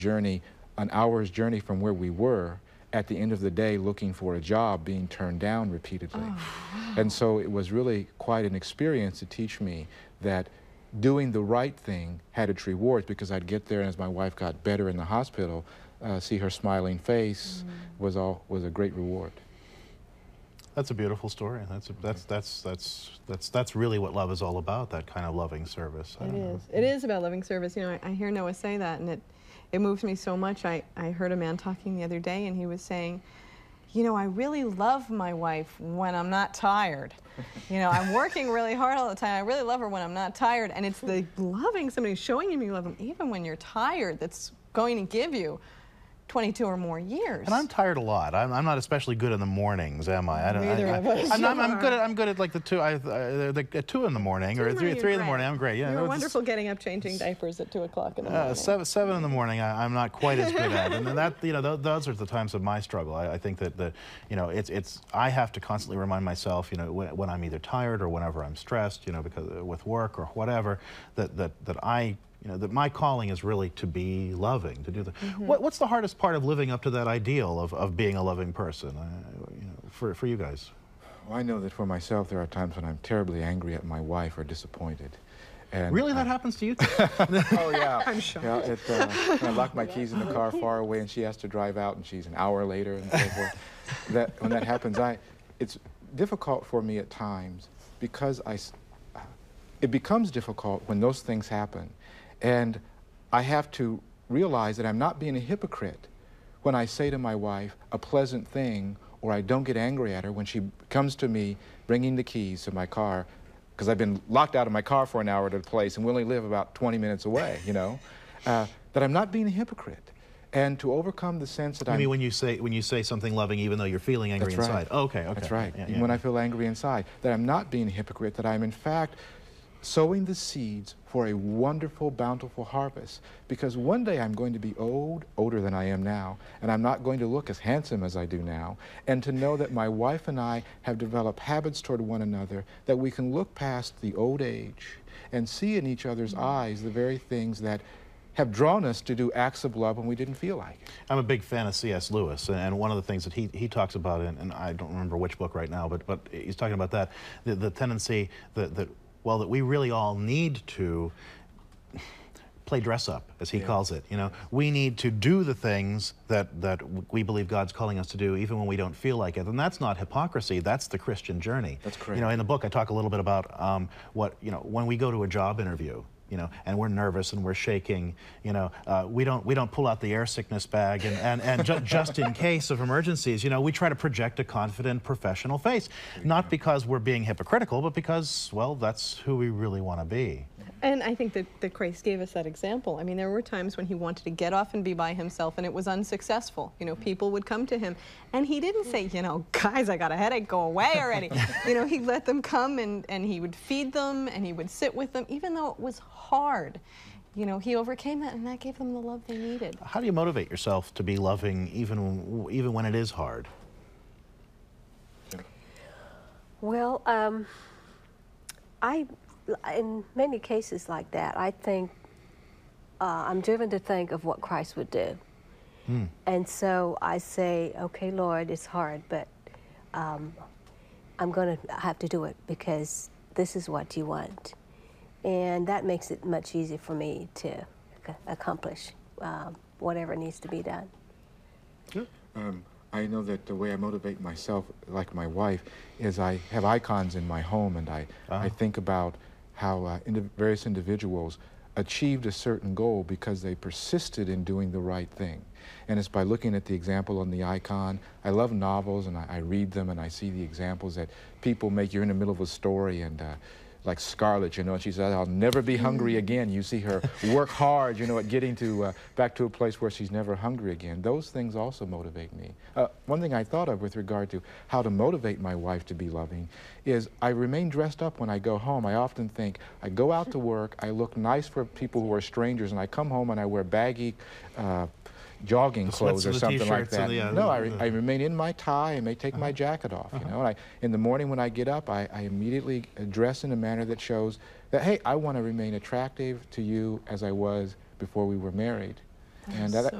journey, an hour's journey from where we were, at the end of the day looking for a job, being turned down repeatedly. Oh. And so it was really quite an experience to teach me that doing the right thing had its rewards, because I'd get there, and as my wife got better in the hospital, see her smiling face was a great reward. That's a beautiful story. That's really what love is all about, that kind of loving service. It is. It is about loving service. You know, I hear Noah say that, and it moves me so much. I heard a man talking the other day, and he was saying, you know, I really love my wife when I'm not tired. You know, I'm working really hard all the time. I really love her when I'm not tired. And it's the loving somebody, showing him you love them, even when you're tired, that's going to give you 22 or more years. And I'm tired a lot. I'm not especially good in the mornings, am I? Neither of us. I'm good at like the 2 in the morning or 3 in the morning. I'm great. Yeah, you're wonderful getting up, changing diapers at 2 o'clock in the morning. 7 in the morning, I'm not quite as good at. And that, you know, those are the times of my struggle. I think that you know, I have to constantly remind myself, you know, when I'm either tired or whenever I'm stressed, you know, because with work or whatever, you know, that my calling is really to be loving, to do the. What's the hardest part of living up to that ideal of being a loving person, you know, for you guys? Well, I know that for myself, there are times when I'm terribly angry at my wife or disappointed. And really, that happens to you? Oh yeah. I'm shocked. Yeah, when I lock my keys in the car far away, and she has to drive out, and she's an hour later, and so forth. When that happens, it's difficult for me at times, because it becomes difficult when those things happen. And I have to realize that I'm not being a hypocrite when I say to my wife a pleasant thing, or I don't get angry at her when she comes to me bringing the keys to my car, because I've been locked out of my car for an hour at a place, and we only live about 20 minutes away, you know, that I'm not being a hypocrite. And to overcome the sense that I mean, when you say something loving, even though you're feeling angry inside. Right. Oh, okay. That's right. Yeah, Even when I feel angry inside, that I'm not being a hypocrite, that I'm in fact sowing the seeds for a wonderful, bountiful harvest. Because one day I'm going to be older than I am now, and I'm not going to look as handsome as I do now. And to know that my wife and I have developed habits toward one another, that we can look past the old age and see in each other's eyes the very things that have drawn us to do acts of love when we didn't feel like it. I'm a big fan of C.S. Lewis, and one of the things that he talks about, and I don't remember which book right now, but he's talking about that, the tendency that we really all need to play dress up, as he calls it. You know, we need to do the things that we believe God's calling us to do, even when we don't feel like it. And that's not hypocrisy. That's the Christian journey. That's correct. You know, in the book, I talk a little bit about when we go to a job interview, you know, and we're nervous and we're shaking, you know, we don't pull out the air sickness bag and just in case of emergencies, you know, we try to project a confident professional face, not because we're being hypocritical, but because, well, that's who we really want to be. And I think that Christ gave us that example. I mean, there were times when he wanted to get off and be by himself, and it was unsuccessful. You know, people would come to him, and he didn't say, you know, guys, I got a headache, go away already. You know, he let them come, and he would feed them, and he would sit with them, even though it was hard. You know, he overcame that, and that gave them the love they needed. How do you motivate yourself to be loving even when it is hard? Well, in many cases like that, I think I'm driven to think of what Christ would do. And so I say, okay, Lord, it's hard, but I'm going to have to do it because this is what you want. And that makes it much easier for me to accomplish whatever needs to be done. I know that the way I motivate myself, like my wife, is I have icons in my home, and I think about how various individuals achieved a certain goal because they persisted in doing the right thing. And it's by looking at the example on the icon. I love novels, and I read them, and I see the examples that people make. You're in the middle of a story, and like Scarlett, you know, and she says, I'll never be hungry again. You see her work hard, you know, at getting to back to a place where she's never hungry again. Those things also motivate me. One thing I thought of with regard to how to motivate my wife to be loving is I remain dressed up when I go home. I often think, I go out to work, I look nice for people who are strangers, and I come home and I wear baggy jogging clothes or something like that. No, I remain in my tie. I may take my jacket off, you know. In the morning when I get up, I immediately dress in a manner that shows that, hey, I want to remain attractive to you as I was before we were married. And that, So